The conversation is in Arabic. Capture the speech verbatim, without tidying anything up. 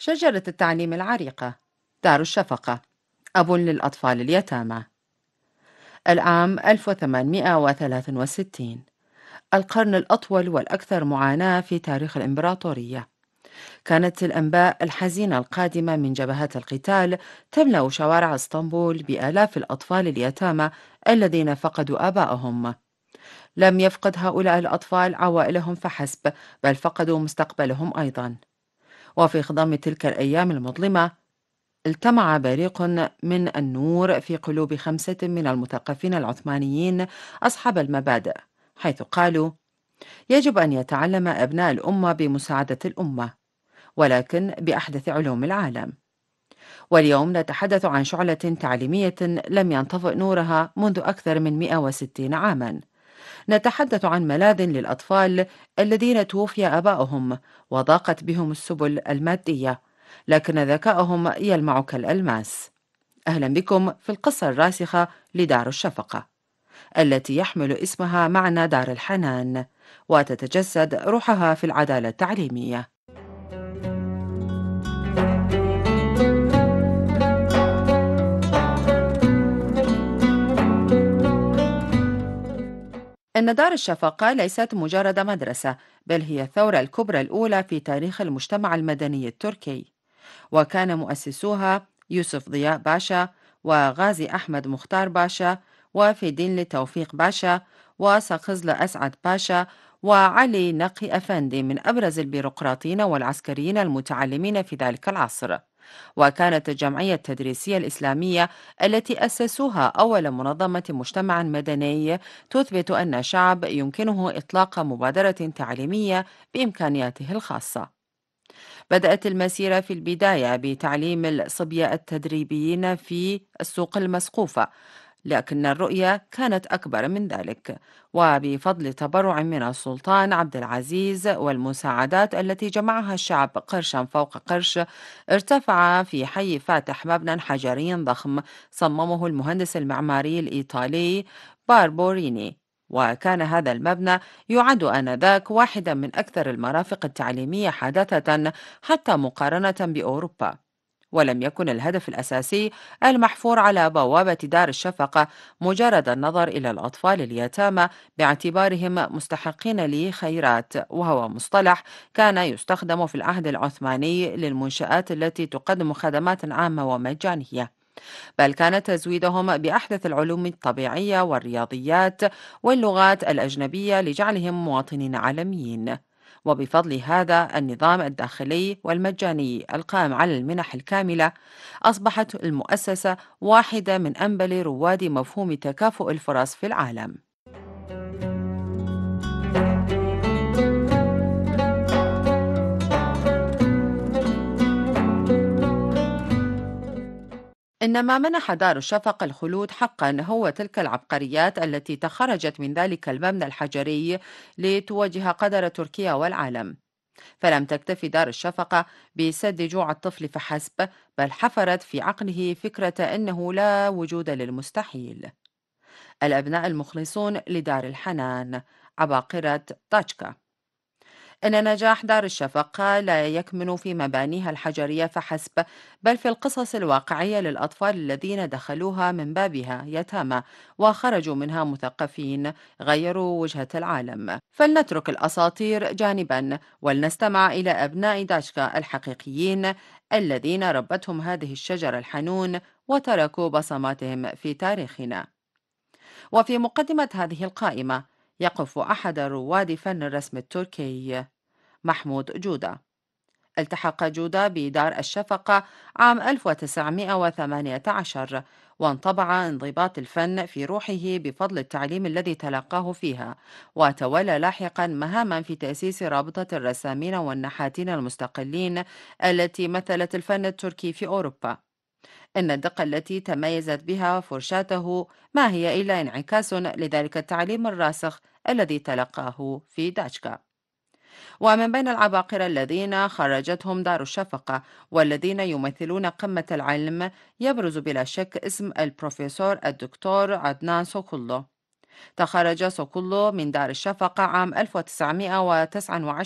شجرة التعليم العريقة، دار الشفقة، أب للأطفال اليتامى. العام ألف وثمانمئة وثلاثة وستين، القرن الأطول والأكثر معاناة في تاريخ الإمبراطورية. كانت الأنباء الحزينة القادمة من جبهات القتال تملأ شوارع اسطنبول بآلاف الأطفال اليتامى الذين فقدوا آبائهم. لم يفقد هؤلاء الأطفال عوائلهم فحسب، بل فقدوا مستقبلهم أيضا. وفي خضم تلك الأيام المظلمة التمع بريق من النور في قلوب خمسة من المثقفين العثمانيين أصحاب المبادئ، حيث قالوا: يجب أن يتعلم أبناء الأمة بمساعدة الأمة، ولكن بأحدث علوم العالم. واليوم نتحدث عن شعلة تعليمية لم ينطفئ نورها منذ أكثر من مئة وستين عاما. نتحدث عن ملاذ للأطفال الذين توفي آباؤهم وضاقت بهم السبل المادية، لكن ذكاؤهم يلمع كالألماس. أهلا بكم في القصة الراسخة لدار الشفقة، التي يحمل اسمها معنى دار الحنان، وتتجسد روحها في العدالة التعليمية. إن دار الشفقة ليست مجرد مدرسة، بل هي الثورة الكبرى الأولى في تاريخ المجتمع المدني التركي. وكان مؤسسوها يوسف ضياء باشا، وغازي أحمد مختار باشا، وفيدين توفيق باشا، وسقزل أسعد باشا، وعلي نقي أفندي، من أبرز البيروقراطيين والعسكريين المتعلمين في ذلك العصر. وكانت الجمعية التدريسية الإسلامية التي أسسوها أول منظمة مجتمع مدني تثبت أن الشعب يمكنه إطلاق مبادرة تعليمية بإمكانياته الخاصة. بدأت المسيرة في البداية بتعليم الصبية التدريبيين في السوق المسقوفة، لكن الرؤية كانت أكبر من ذلك. وبفضل تبرع من السلطان عبد العزيز والمساعدات التي جمعها الشعب قرشا فوق قرش، ارتفع في حي فاتح مبنى حجري ضخم صممه المهندس المعماري الإيطالي باربوريني. وكان هذا المبنى يعد آنذاك واحدا من أكثر المرافق التعليمية حداثة حتى مقارنة بأوروبا. ولم يكن الهدف الأساسي المحفور على بوابة دار الشفقة مجرد النظر إلى الأطفال اليتامى باعتبارهم مستحقين لخيرات، وهو مصطلح كان يستخدم في العهد العثماني للمنشآت التي تقدم خدمات عامة ومجانية، بل كان تزويدهم بأحدث العلوم الطبيعية والرياضيات واللغات الأجنبية لجعلهم مواطنين عالميين. وبفضل هذا النظام الداخلي والمجاني القائم على المنح الكاملة، أصبحت المؤسسة واحدة من أنبل رواد مفهوم تكافؤ الفرص في العالم. إنما منح دار الشفق الخلود حقا هو تلك العبقريات التي تخرجت من ذلك المبنى الحجري لتواجه قدر تركيا والعالم. فلم تكتفي دار الشفقة بسد جوع الطفل فحسب، بل حفرت في عقله فكرة أنه لا وجود للمستحيل. الأبناء المخلصون لدار الحنان، عباقرة تاتشكا. إن نجاح دار الشفقة لا يكمن في مبانيها الحجرية فحسب، بل في القصص الواقعية للأطفال الذين دخلوها من بابها يتامى وخرجوا منها مثقفين غيروا وجهة العالم. فلنترك الأساطير جانبا، ولنستمع إلى أبناء داشكا الحقيقيين الذين ربتهم هذه الشجرة الحنون وتركوا بصماتهم في تاريخنا. وفي مقدمة هذه القائمة يقف أحد رواد فن الرسم التركي، محمود جودة. التحق جودة بدار الشفقة عام ألف وتسعمئة وثمانية عشر، وانطبع انضباط الفن في روحه بفضل التعليم الذي تلقاه فيها، وتولى لاحقا مهاما في تأسيس رابطة الرسامين والنحاتين المستقلين التي مثلت الفن التركي في أوروبا. إن الدقة التي تميزت بها فرشاته ما هي إلا انعكاس لذلك التعليم الراسخ الذي تلقاه في داشكا. ومن بين العباقرة الذين خرجتهم دار الشفقة والذين يمثلون قمة العلم يبرز بلا شك اسم البروفيسور الدكتور عدنان سوكولو. تخرج سوكولو من دار الشفقة عام ألف وتسعمئة وتسعة وعشرين